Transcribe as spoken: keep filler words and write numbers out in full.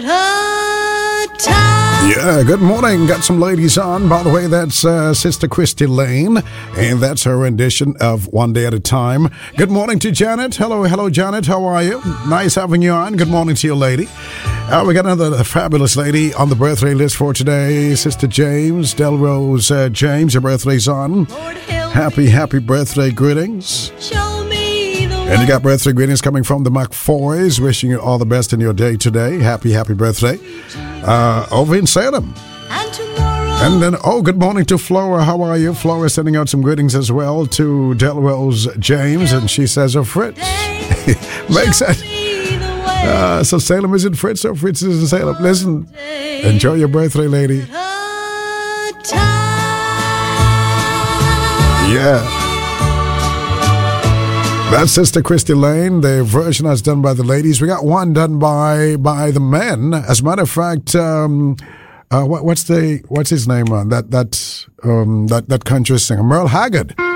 Yeah, good morning. Got some ladies on. By the way, that's uh, Sister Christy Lane, and that's her rendition of One Day at a Time. Good morning to Janet. Hello, hello, Janet. How are you? Nice having you on. Good morning to you, lady. Uh, we got another fabulous lady on the birthday list for today. Sister James, Delrose uh, James. Your birthday's on. Happy, happy birthday greetings. And you got birthday greetings coming from the McFoys. Wishing you all the best in your day today. Happy, happy birthday. Uh, over in Salem. And then, oh, good morning to Flora. How are you? Flora sending out some greetings as well to Delrose James. And she says, oh, Fritz. Makes sense. Uh, so Salem is in Fritz, or Fritz is in Salem. Listen, enjoy your birthday, lady. Yeah. That's Sister Christy Lane. The version that's done by the ladies. We got one done by by the men. As a matter of fact, um, uh, what, what's the what's his name? Uh, that that um, that that country singer, Merle Haggard.